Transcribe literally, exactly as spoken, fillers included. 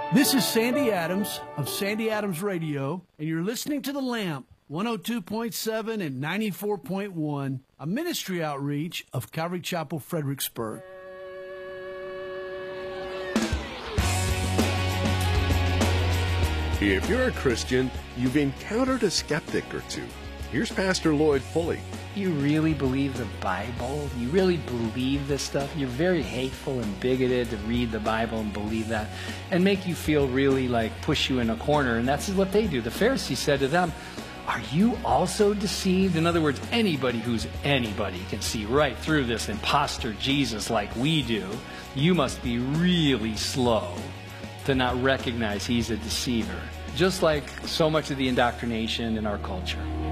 This is Sandy Adams of Sandy Adams Radio, and you're listening to The Lamp, one oh two point seven and ninety-four point one, a ministry outreach of Calvary Chapel, Fredericksburg. If you're a Christian, you've encountered a skeptic or two. Here's Pastor Lloyd Foley. You really believe the Bible? You really believe this stuff? You're very hateful and bigoted to read the Bible and believe that and make you feel really like push you in a corner. And that's what they do. The Pharisees said to them, are you also deceived? In other words, anybody who's anybody can see right through this imposter Jesus like we do. You must be really slow to not recognize he's a deceiver. Just like so much of the indoctrination in our culture.